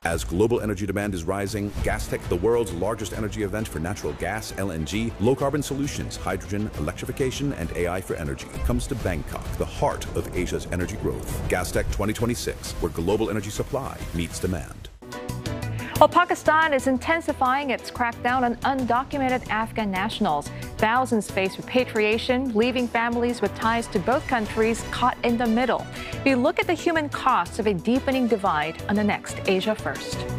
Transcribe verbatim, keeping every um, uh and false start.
As global energy demand is rising, Gastech, the world's largest energy event for natural gas, L N G, low-carbon solutions, hydrogen, electrification, and A I for energy, comes to Bangkok, the heart of Asia's energy growth. Gastech twenty twenty-six, where global energy supply meets demand. Well, Pakistan is intensifying its crackdown on undocumented Afghan nationals. Thousands face repatriation, leaving families with ties to both countries caught in the middle. We look at the human costs of a deepening divide on the next Asia First.